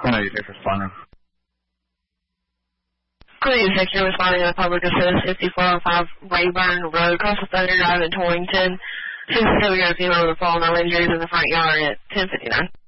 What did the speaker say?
Queen 86 responding. Queen 86, you're responding to Public Assist 5405 Rayburn Road, across the Thunder Drive in Torrington. Since still your female with fall, no injuries in the front yard at 10:59.